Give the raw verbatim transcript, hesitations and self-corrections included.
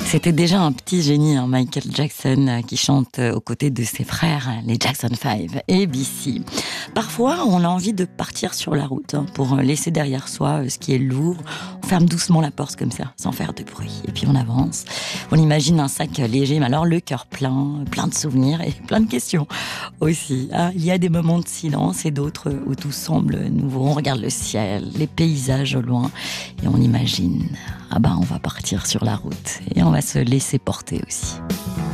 C'était déjà un petit génie, hein, Michael Jackson, euh, qui chante euh, aux côtés de ses frères, les Jackson cinq, A B C. Parfois, on a envie de partir sur la route hein, pour laisser derrière soi euh, ce qui est lourd. On ferme doucement la porte comme ça, sans faire de bruit. Et puis on avance. On imagine un sac léger, mais alors le cœur plein, plein de souvenirs et plein de questions aussi. Ah, il y a des moments de silence et d'autres où tout semble nouveau. On regarde le ciel, les paysages au loin et on imagine, ah ben on va partir sur la route et on va se laisser porter aussi.